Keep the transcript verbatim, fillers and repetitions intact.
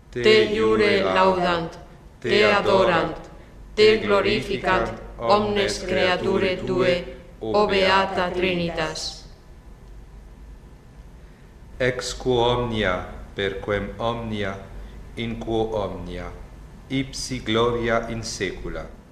te iure laudant, te adorant, te glorificant omnes creature tue, o beata Trinitas. Ex quo omnia, perquem omnia, in quo omnia, ipsi gloria in saecula.